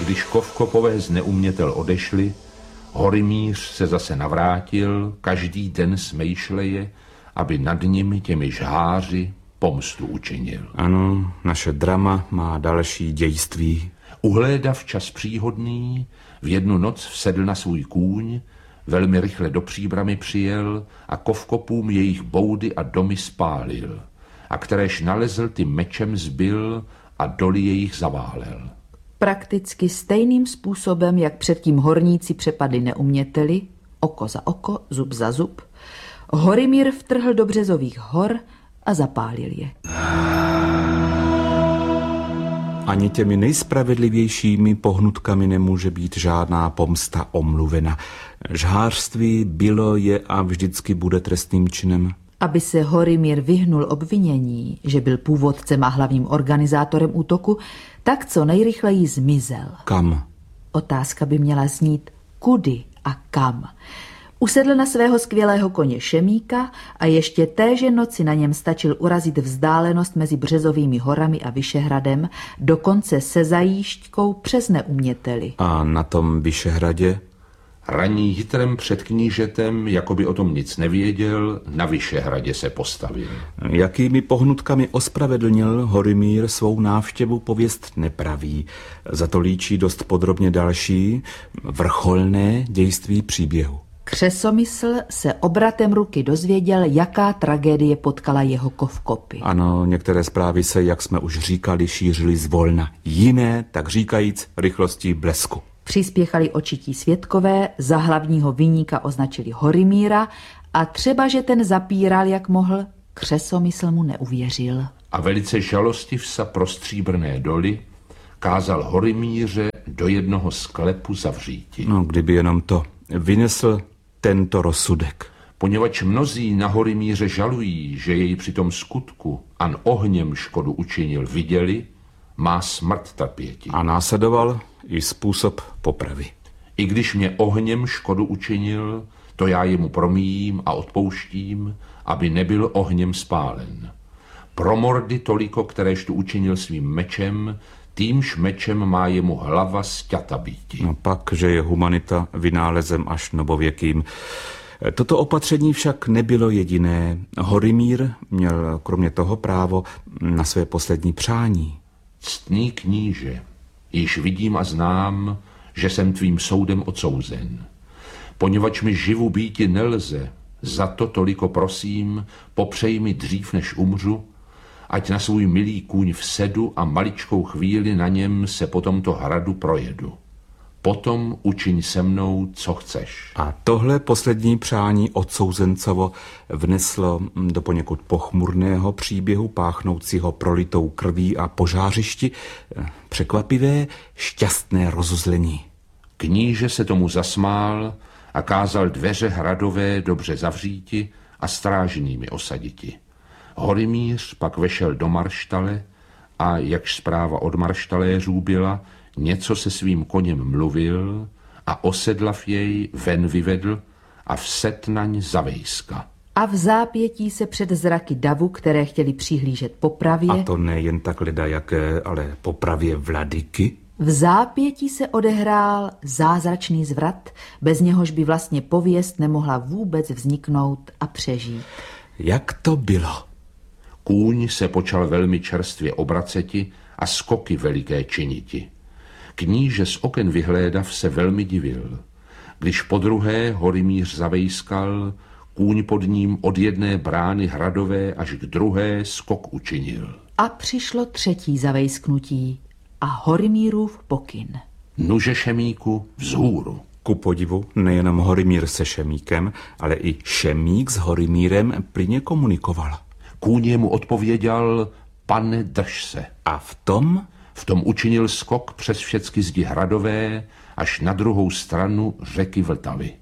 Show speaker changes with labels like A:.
A: Když Kovkopové z Neumětel odešli, Horymíř se zase navrátil, každý den smejšleje, aby nad nimi těmi žháři pomstu učinil.
B: Ano, naše drama má další dějství.
A: Uhlédav čas příhodný, v jednu noc vsedl na svůj kůň, velmi rychle do Příbrami přijel a Kovkopům jejich boudy a domy spálil, a kteréž nalezl, ty mečem zbil a doly jejich zaválel.
C: Prakticky stejným způsobem, jak předtím horníci přepady Neuměteli, oko za oko, zub za zub, Horymír vtrhl do Březových hor a zapálil je.
B: Ani těmi nejspravedlivějšími pohnutkami nemůže být žádná pomsta omluvena. Žhářství bylo, je a vždycky bude trestným činem.
C: Aby se Horymír vyhnul obvinění, že byl původcem a hlavním organizátorem útoku, tak co nejrychleji zmizel.
B: Kam?
C: Otázka by měla znít kudy a kam. Usedl na svého skvělého koně Šemíka a ještě téže noci na něm stačil urazit vzdálenost mezi Březovými horami a Vyšehradem, dokonce se zajížďkou přes Neuměteli.
B: A na tom Vyšehradě?
A: Raní jitrem před knížetem, jako by o tom nic nevěděl, na Vyšehradě se postavil.
B: Jakými pohnutkami ospravedlnil Horymír svou návštěvu, pověst nepraví. Za to líčí dost podrobně další, vrcholné dějství příběhu.
C: Křesomysl se obratem ruky dozvěděl, jaká tragédie potkala jeho Kovkopy.
B: Ano, některé zprávy se, jak jsme už říkali, šířily zvolna. Jiné, tak říkajíc, rychlostí blesku.
C: Přispěchali očití svědkové, za hlavního viníka označili Horymíra a třeba, že ten zapíral, jak mohl, Křesomysl mu neuvěřil.
A: A velice žalostiv sa pro stříbrné doly kázal Horymíře do jednoho sklepu zavříti.
B: No, kdyby jenom to vynesl tento rozsudek.
A: Poněvadž mnozí na Horymíře žalují, že jej při tom skutku an ohněm škodu učinil, viděli, má smrt trpěti.
B: A následoval i způsob popravy.
A: I když mě ohněm škodu učinil, to já jemu promíjím a odpouštím, aby nebyl ohněm spálen. Pro mordy toliko, kteréž tu učinil svým mečem, týmž mečem má jemu hlava sťata býti.
B: No pak, že je humanita vynálezem až novověkým. Toto opatření však nebylo jediné. Horymír měl kromě toho právo na své poslední přání.
A: Ctný kníže, již vidím a znám, že jsem tvým soudem odsouzen. Poněvadž mi živu býti nelze, za to toliko prosím, popřej mi dřív, než umřu, ať na svůj milý kůň vsedu a maličkou chvíli na něm se po tomto hradu projedu. Potom učiň se mnou, co chceš.
B: A tohle poslední přání odsouzencovo vneslo do poněkud pochmurného příběhu páchnoucího prolitou krví a požářišti překvapivé, šťastné rozuzlení.
A: Kníže se tomu zasmál a kázal dveře hradové dobře zavříti a strážnými osaditi. Horymíř pak vešel do marštale a, jakž zpráva od marštaléřů byla, něco se svým koněm mluvil a osedlav jej ven vyvedl a vset naň zavejska.
C: A v zápětí se před zraky davu, které chtěli přihlížet popravě...
B: A to nejen tak ledajaké, ale popravě vladyky?
C: V zápětí se odehrál zázračný zvrat, bez něhož by vlastně pověst nemohla vůbec vzniknout a přežít.
B: Jak to bylo?
A: Kůň se počal velmi čerstvě obraceti a skoky veliké činiti. Kníže z oken vyhlédav se velmi divil. Když podruhé Horymíř zavejskal, kůň pod ním od jedné brány hradové až k druhé skok učinil.
C: A přišlo třetí zavejsknutí a Horymírův pokyn.
A: Nuže Šemíku vzhůru.
B: Ku podivu nejenom Horymír se Šemíkem, ale i Šemík s Horymírem plyně komunikoval.
A: Kůň mu odpověděl, pane, drž se.
B: A v tom?
A: V tom učinil skok přes všecky zdi hradové až na druhou stranu řeky Vltavy.